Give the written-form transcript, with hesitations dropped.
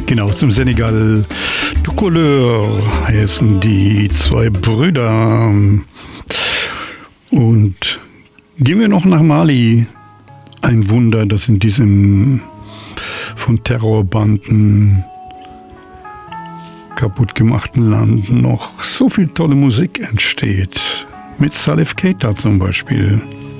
Genau, aus dem Senegal. Du Couleur heißen die zwei Brüder. Und gehen wir noch nach Mali. Ein Wunder, dass in diesem von Terrorbanden kaputtgemachten Land noch so viel tolle Musik entsteht. Mit Salif Keita zum Beispiel.